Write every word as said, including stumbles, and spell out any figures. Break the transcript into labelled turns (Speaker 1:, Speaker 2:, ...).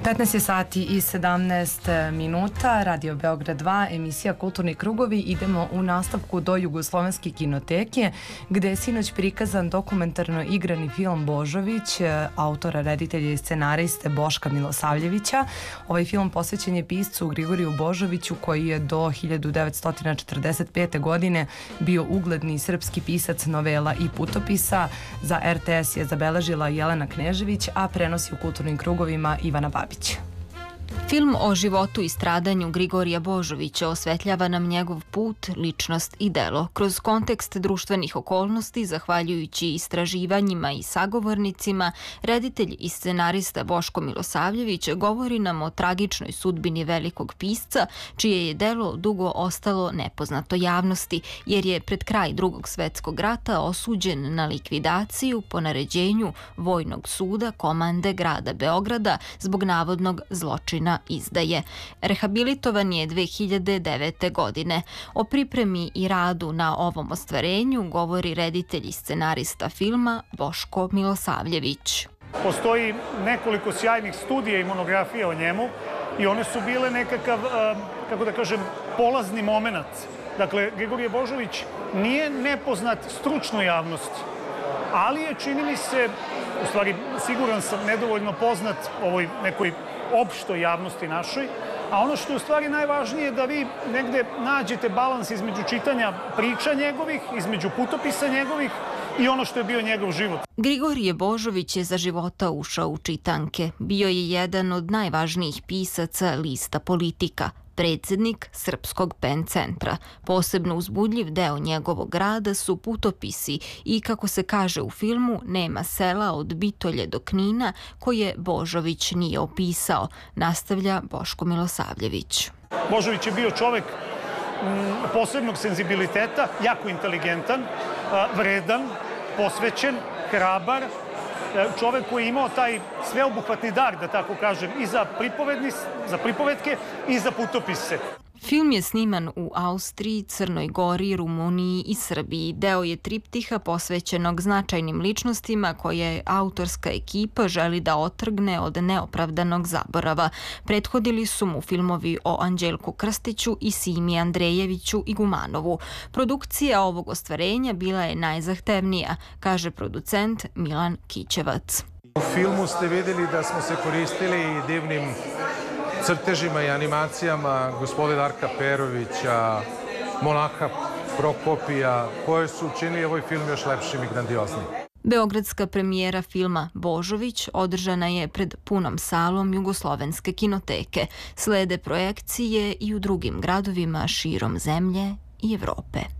Speaker 1: petnaest je sati i sedamnaest minuta, Radio Beograd dva, emisija Kulturni krugovi. Idemo u nastavku do Jugoslovenske kinoteke, gde je sinoć prikazan dokumentarno igrani film Božović, autora, reditelja i scenariste Boška Milosavljevića. Ovaj film posvećen je piscu Grigoriju Božoviću, koji je do hiljadu devetsto četrdeset pete. godine bio ugledni srpski pisac novela i putopisa. Za er te es je zabeležila Jelena Knežević, a prenosi u Kulturnim krugovima Ivana Babić.
Speaker 2: Film o životu i stradanju Grigorija Božovića osvetljava nam njegov put, ličnost i delo. Kroz kontekst društvenih okolnosti, zahvaljujući istraživanjima i sagovornicima, reditelj i scenarista Boško Milosavljević govori nam o tragičnoj sudbini velikog pisca, čije je delo dugo ostalo nepoznato javnosti, jer je pred kraj Drugog svetskog rata osuđen na likvidaciju po naređenju Vojnog suda komande grada Beograda zbog navodnog zločina izdaje. Rehabilitovan je dve hiljade devete. godine. O pripremi i radu na ovom ostvarenju govori reditelj i scenarista filma Boško Milosavljević.
Speaker 3: Postoji nekoliko sjajnih studija i monografija o njemu i one su bile nekakav, kako da kažem, polazni moment. Dakle, Grigorije Božović nije nepoznat stručnoj javnosti, ali je, čini mi se, u stvari siguran sam, nedovoljno poznat ovoj nekoj opštoj javnosti našoj, a ono što je u stvari najvažnije je da vi negde nađete balans između čitanja priča njegovih, između putopisa njegovih i ono što je bio njegov život.
Speaker 2: Grigorije Božović je za života ušao u čitanke. Bio je jedan od najvažnijih pisaca lista Politika, predsjednik Srpskog pen centra. Posebno uzbudljiv deo njegovog rada su putopisi i, kako se kaže u filmu, nema sela od Bitolje do Knina koje Božović nije opisao, nastavlja Boško Milosavljević.
Speaker 3: Božović je bio čovek posebnog senzibiliteta, jako inteligentan, vredan, posvećen, hrabar, čovek koji je imao taj sveobuhvatni dar, da tako kažem, i za pripovedni, za pripovetke i za putopise.
Speaker 2: Film je sniman u Austriji, Crnoj Gori, Rumuniji i Srbiji. Deo je triptiha posvećenog značajnim ličnostima koje autorska ekipa želi da otrgne od neopravdanog zaborava. Prethodili su mu filmovi o Anđelku Krstiću i Simi Andrejeviću i Gumanovu. Produkcija ovog ostvarenja bila je najzahtevnija, kaže producent Milan Kićevac.
Speaker 4: U filmu ste vidjeli da smo se koristili divnim crtežima i animacijama gospodina Darka Perovića, Monaha Prokopija, koje su učinili ovaj film još lepšim i grandioznim.
Speaker 2: Beogradska premijera filma Božović održana je pred punom salom Jugoslovenske kinoteke. Slede projekcije i u drugim gradovima širom zemlje i Evrope.